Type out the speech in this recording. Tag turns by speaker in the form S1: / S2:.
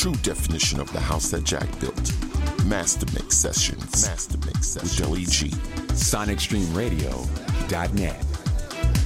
S1: true definition of the house that Jack built. Master Mix Sessions. With Joey G.
S2: SonicStreamRadio.net.